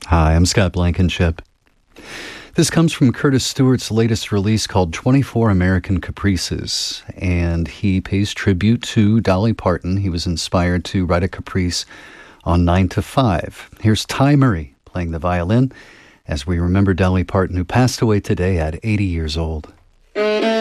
Hi, I'm Scott Blankenship. This comes from Curtis Stewart's latest release called 24 American Caprices, and he pays tribute to Dolly Parton. He was inspired to write a caprice on 9 to 5. Here's Ty Murray playing the violin as we remember Dolly Parton, who passed away today at 80 years old.